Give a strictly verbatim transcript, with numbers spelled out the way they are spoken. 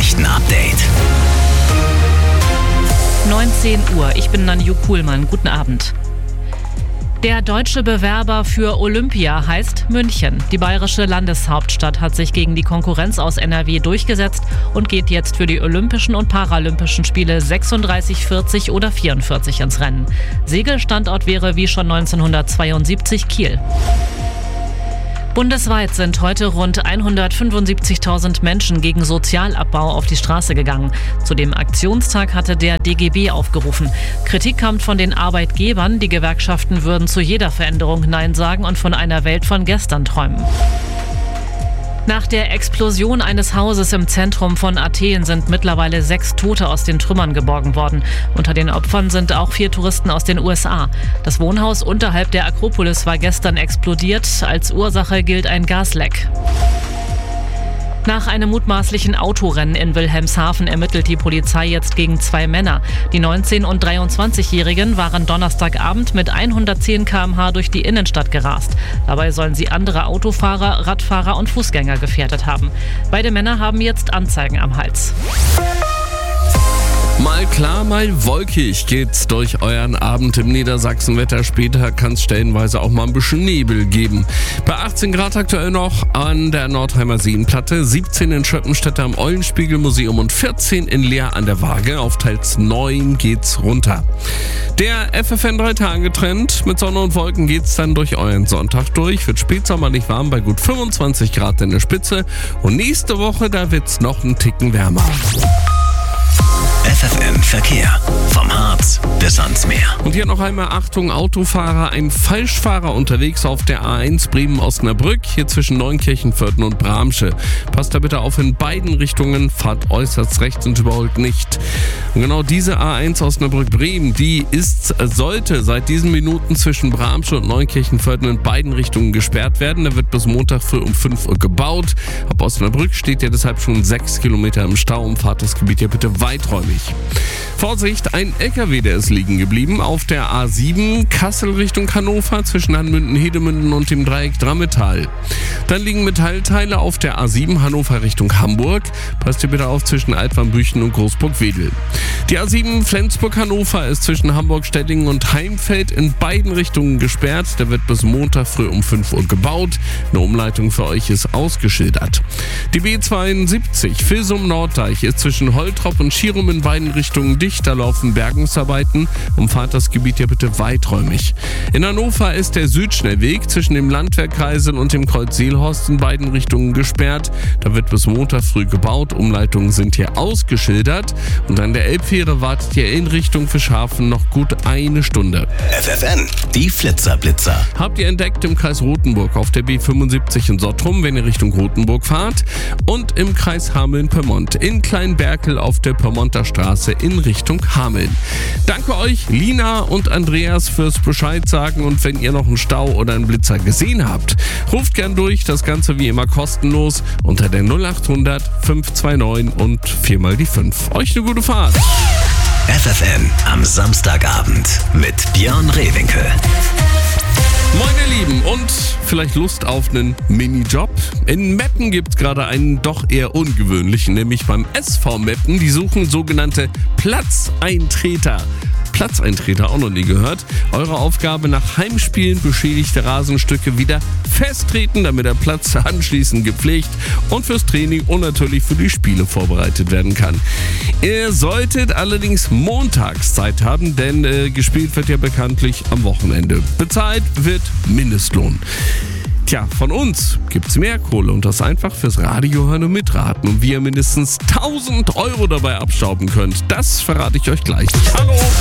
Nachrichten-Update. neunzehn Uhr, ich bin Nanju Kuhlmann. Guten Abend. Der deutsche Bewerber für Olympia heißt München. Die bayerische Landeshauptstadt hat sich gegen die Konkurrenz aus N R W durchgesetzt und geht jetzt für die Olympischen und Paralympischen Spiele sechsunddreißig, vierzig oder vierundvierzig ins Rennen. Segelstandort wäre wie schon neunzehnhundertzweiundsiebzig Kiel. Bundesweit sind heute rund hundertfünfundsiebzigtausend Menschen gegen Sozialabbau auf die Straße gegangen. Zu dem Aktionstag hatte der D G B aufgerufen. Kritik kam von den Arbeitgebern, die Gewerkschaften würden zu jeder Veränderung Nein sagen und von einer Welt von gestern träumen. Nach der Explosion eines Hauses im Zentrum von Athen sind mittlerweile sechs Tote aus den Trümmern geborgen worden. Unter den Opfern sind auch vier Touristen aus den U S A. Das Wohnhaus unterhalb der Akropolis war gestern explodiert. Als Ursache gilt ein Gasleck. Nach einem mutmaßlichen Autorennen in Wilhelmshaven ermittelt die Polizei jetzt gegen zwei Männer. Die neunzehn- und dreiundzwanzigjährigen waren Donnerstagabend mit hundertzehn Kilometer pro Stunde durch die Innenstadt gerast. Dabei sollen sie andere Autofahrer, Radfahrer und Fußgänger gefährdet haben. Beide Männer haben jetzt Anzeigen am Hals. Mal klar, mal wolkig geht's durch euren Abend im Niedersachsenwetter. Später kann es stellenweise auch mal ein bisschen Nebel geben. Bei achtzehn Grad aktuell noch an der Nordheimer Seenplatte, siebzehn in Schöppenstetter am Eulenspiegelmuseum und vierzehn in Leer an der Waage. Auf teils neun geht's runter. Der F F N drei Tage Trend. Mit Sonne und Wolken geht's dann durch euren Sonntag durch. Wird spätsommerlich warm bei gut fünfundzwanzig Grad in der Spitze. Und nächste Woche, da wird's noch einen Ticken wärmer. F F N Verkehr. Vom Harz bis ans Meer. Und hier noch einmal Achtung, Autofahrer, ein Falschfahrer unterwegs auf der A eins Bremen-Osnabrück, hier zwischen Neunkirchen, Vierten und Bramsche. Passt da bitte auf in beiden Richtungen, fahrt äußerst rechts und überholt nicht. Und genau diese A eins Osnabrück-Bremen, die ist, sollte seit diesen Minuten zwischen Bramsche und Neunkirchen, Vierten in beiden Richtungen gesperrt werden. Da wird bis Montag früh um fünf Uhr gebaut. Ab Osnabrück steht ja deshalb schon sechs Kilometer im Stau. Umfahrt das Gebiet ja bitte weiträumig. Vorsicht, ein L K W, der ist liegen geblieben auf der A sieben Kassel Richtung Hannover zwischen Hanmünden, Hedemünden und dem Dreieck Drammetal. Dann liegen Metallteile auf der A sieben Hannover Richtung Hamburg. Passt ihr bitte auf zwischen Altwarmbüchen und Großburg-Wedel. Die A sieben Flensburg-Hannover ist zwischen Hamburg-Steddingen und Heimfeld in beiden Richtungen gesperrt. Da wird bis Montag früh um fünf Uhr gebaut. Eine Umleitung für euch ist ausgeschildert. Die B zweiundsiebzig Vilsum-Norddeich ist zwischen Holtrop und Schirum in beiden Richtungen dicht. Da laufen Bergungsarbeiten. Umfahrt das Gebiet ja bitte weiträumig. In Hannover ist der Südschnellweg zwischen dem Landwehrkreisel und dem Kreuz Seelhorst in beiden Richtungen gesperrt. Da wird bis Montag früh gebaut. Umleitungen sind hier ausgeschildert. Und an der Elbfähre wartet ihr in Richtung Fischhafen noch gut eine Stunde. F F N, die Flitzer-Blitzer. Habt ihr entdeckt im Kreis Rothenburg auf der B fünfundsiebzig in Sottrum, wenn ihr Richtung Rothenburg fahrt. Und im Kreis Hameln-Pyrmont in Kleinberkel auf der Pyrmonter Straße in Richtung Hameln. Danke euch, Lina und Andreas, fürs Bescheid sagen. Und wenn ihr noch einen Stau oder einen Blitzer gesehen habt, ruft gern durch. Das Ganze wie immer kostenlos unter der null acht hundert fünf zwei neun und viermal die fünf. Euch eine gute Fahrt. F F N am Samstagabend mit Björn Rehwinkel. Moin ihr Lieben und vielleicht Lust auf einen Minijob? In Meppen gibt's gerade einen doch eher ungewöhnlichen, nämlich beim S V Meppen. Die suchen sogenannte Platzeintreter. Platzeintreter auch noch nie gehört. Eure Aufgabe: nach Heimspielen beschädigte Rasenstücke wieder festtreten, damit der Platz anschließend gepflegt und fürs Training und natürlich für die Spiele vorbereitet werden kann. Ihr solltet allerdings montags Zeit haben, denn äh, gespielt wird ja bekanntlich am Wochenende. Bezahlt wird Mindestlohn. Tja, von uns gibt's mehr Kohle und das einfach fürs Radio hören und mitraten. Und wie ihr mindestens tausend Euro dabei abstauben könnt, das verrate ich euch gleich. Hallo!